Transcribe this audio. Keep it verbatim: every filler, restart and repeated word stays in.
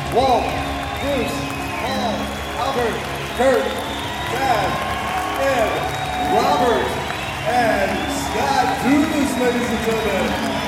Walt, Bruce, Paul, Albert, Kurt, Chad, Ed, Robert, and Scott Dumas, ladies and gentlemen.